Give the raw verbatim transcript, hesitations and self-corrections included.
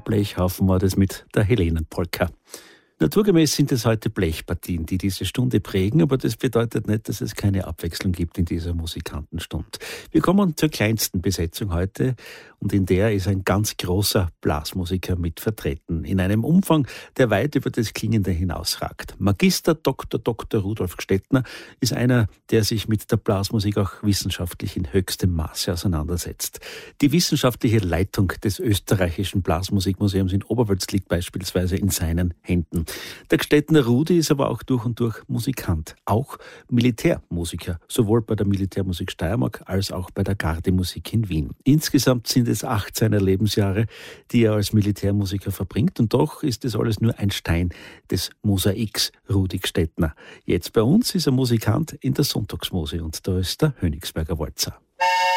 Blechhaufen war das mit der Helenenpolka. Naturgemäß sind es heute Blechpartien, die diese Stunde prägen, aber das bedeutet nicht, dass es keine Abwechslung gibt in dieser Musikantenstunde. Wir kommen zur kleinsten Besetzung heute und in der ist ein ganz großer Blasmusiker mit vertreten, in einem Umfang, der weit über das Klingende hinausragt. Magister Doktor Doktor Rudolf Gstettner ist einer, der sich mit der Blasmusik auch wissenschaftlich in höchstem Maße auseinandersetzt. Die wissenschaftliche Leitung des österreichischen Blasmusikmuseums in Oberwölz liegt beispielsweise in seinen Händen. Der Gstettner Rudi ist aber auch durch und durch Musikant, auch Militärmusiker, sowohl bei der Militärmusik Steiermark als auch bei der Gardemusik in Wien. Insgesamt sind es acht seiner Lebensjahre, die er als Militärmusiker verbringt, und doch ist das alles nur ein Stein des Mosaiks Rudi Gstettner. Jetzt bei uns ist er Musikant in der Sonntagsmuse und da ist der Hönigsberger Walzer.